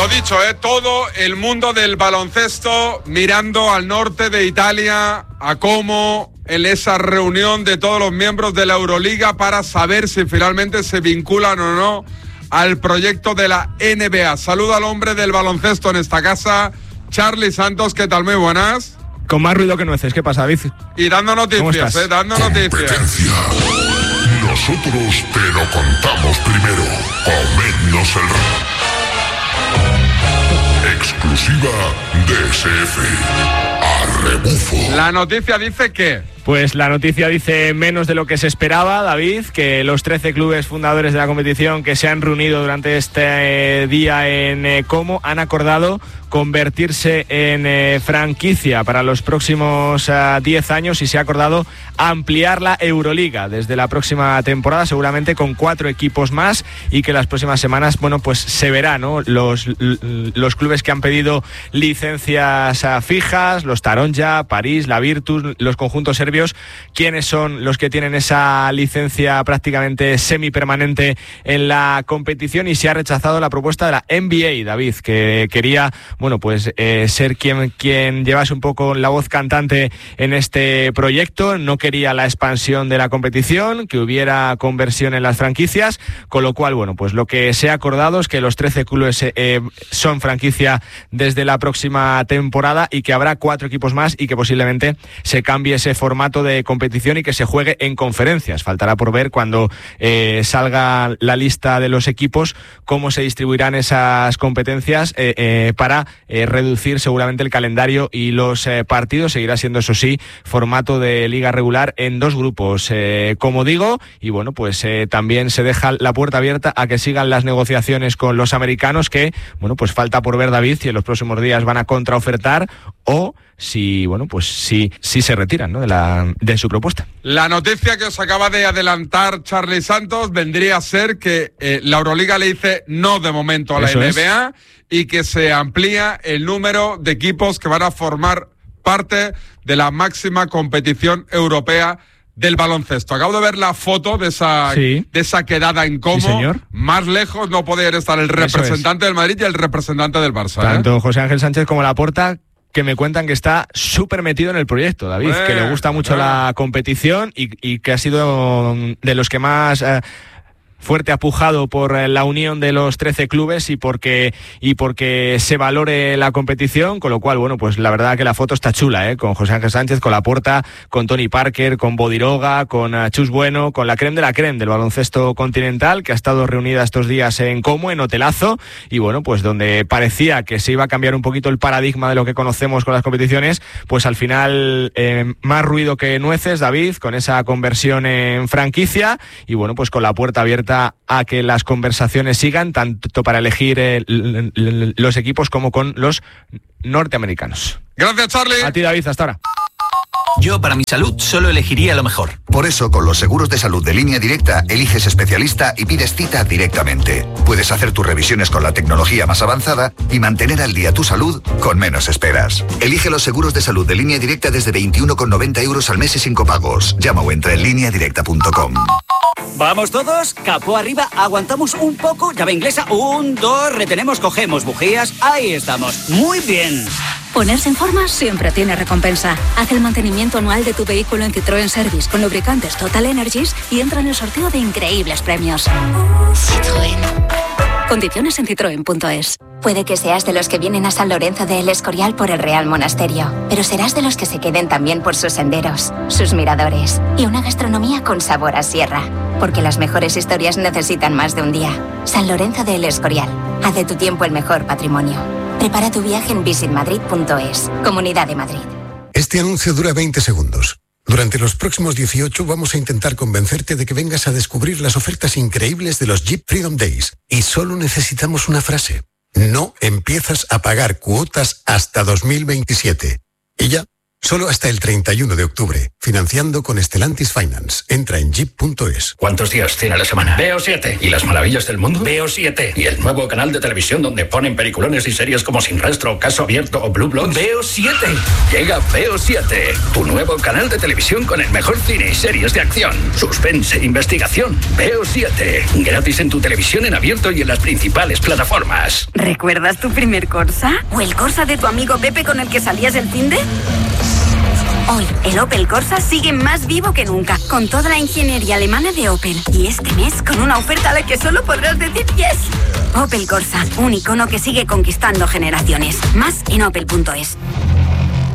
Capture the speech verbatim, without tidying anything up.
Lo dicho, ¿eh? Todo el mundo del baloncesto mirando al norte de Italia, a Como, en esa reunión de todos los miembros de la Euroliga para saber si finalmente se vinculan o no al proyecto de la N B A. Saluda al hombre del baloncesto en esta casa, Charly Santos. ¿Qué tal? Muy buenas. Con más ruido que nueces. ¿Qué pasa, David? Y dando noticias, ¿eh? Dando noticias. Nosotros te lo contamos primero. Coméntanos el exclusiva de S F. A rebufo. La noticia dice que... Pues la noticia dice menos de lo que se esperaba, David, que los trece clubes fundadores de la competición que se han reunido durante este día en eh, Como han acordado convertirse en eh, franquicia para los próximos uh, diez años y se ha acordado ampliar la Euroliga desde la próxima temporada, seguramente con cuatro equipos más, y que las próximas semanas, bueno, pues se verá, ¿no? Los, los clubes que han pedido licencias uh, fijas, los Taronja, París, la Virtus, los conjuntos serbios, quiénes son los que tienen esa licencia prácticamente semipermanente en la competición, y se ha rechazado la propuesta de la N B A, David, que quería, bueno, pues eh, ser quien, quien llevase un poco la voz cantante en este proyecto. No quería la expansión de la competición, que hubiera conversión en las franquicias, con lo cual, bueno, pues lo que se ha acordado es que los trece clubes eh, son franquicia desde la próxima temporada y que habrá cuatro equipos más y que posiblemente se cambie ese formato de competición y que se juegue en conferencias. Faltará por ver cuando eh, salga la lista de los equipos cómo se distribuirán esas competencias eh, eh, para eh, reducir seguramente el calendario y los eh, partidos. Seguirá siendo, eso sí, formato de liga regular en dos grupos, eh, como digo, y bueno, pues eh, también se deja la puerta abierta a que sigan las negociaciones con los americanos, que, bueno, pues falta por ver, David, si en los próximos días van a contraofertar o si, bueno, pues si, si se retiran, ¿no?, de, la, de su propuesta. La noticia que os acaba de adelantar Charly Santos vendría a ser que eh, la Euroliga le dice no de momento a la Eso N B A es. Y que se amplía el número de equipos que van a formar parte de la máxima competición europea del baloncesto. Acabo de ver la foto de esa, sí. de esa quedada en Como. Sí, señor. Más lejos no podían estar el representante del Madrid y el representante del Barça. Tanto ¿eh? José Ángel Sánchez como Laporta, que me cuentan que está súper metido en el proyecto, David, eh, que le gusta mucho eh. la competición y, y que ha sido de los que más... Eh, fuerte apujado por la unión de los trece clubes y porque y porque se valore la competición, con lo cual, bueno, pues la verdad que la foto está chula, ¿eh? Con José Ángel Sánchez, con Laporta, con Tony Parker, con Bodiroga, con uh, Chus Bueno, con la creme de la creme del baloncesto continental, que ha estado reunida estos días en Como, en hotelazo, y bueno, pues donde parecía que se iba a cambiar un poquito el paradigma de lo que conocemos con las competiciones, pues al final eh, más ruido que nueces, David, con esa conversión en franquicia, y bueno, pues con la puerta abierta a que las conversaciones sigan, tanto para elegir eh, los equipos como con los norteamericanos. Gracias, Charly. A ti, David, hasta ahora. Yo, para mi salud, solo elegiría lo mejor. Por eso, con los seguros de salud de Línea Directa, eliges especialista y pides cita directamente. Puedes hacer tus revisiones con la tecnología más avanzada y mantener al día tu salud con menos esperas. Elige los seguros de salud de Línea Directa desde veintiuno con noventa euros al mes y sin copagos. Llama o entra en línea directa punto com. ¿Vamos todos? Capó arriba, aguantamos un poco, llave inglesa, un, dos, retenemos, cogemos bujías, ahí estamos. Muy bien. Ponerse en forma siempre tiene recompensa. Haz el mantenimiento anual de tu vehículo en Citroën Service con lubricantes Total Energies y entra en el sorteo de increíbles premios. Citroën. Condiciones en citroen punto es. Puede que seas de los que vienen a San Lorenzo de El Escorial por el Real Monasterio, pero serás de los que se queden también por sus senderos, sus miradores y una gastronomía con sabor a sierra. Porque las mejores historias necesitan más de un día. San Lorenzo de El Escorial. Haz de tu tiempo el mejor patrimonio. Prepara tu viaje en visit madrid punto es. Comunidad de Madrid. Este anuncio dura veinte segundos. Durante los próximos dieciocho vamos a intentar convencerte de que vengas a descubrir las ofertas increíbles de los Jeep Freedom Days. Y solo necesitamos una frase. No empiezas a pagar cuotas hasta dos mil veintisiete. Y ya, Solo hasta el treinta y uno de octubre. Financiando con Stellantis Finance. Entra en jeep punto es. ¿Cuántos días tiene la semana? Veo siete. ¿Y las maravillas del mundo? Veo siete. ¿Y el nuevo canal de televisión donde ponen peliculones y series como Sin Rastro, Caso Abierto o Blue Bloods? Veo siete. Llega Veo siete. Tu nuevo canal de televisión con el mejor cine y series de acción, suspense e investigación. Veo siete. Gratis en tu televisión en abierto y en las principales plataformas. ¿Recuerdas tu primer Corsa? ¿O el Corsa de tu amigo Pepe con el que salías el finde? Hoy, el Opel Corsa sigue más vivo que nunca, con toda la ingeniería alemana de Opel. Y este mes, con una oferta a la que solo podrás decir yes. Opel Corsa, un icono que sigue conquistando generaciones. Más en opel punto es.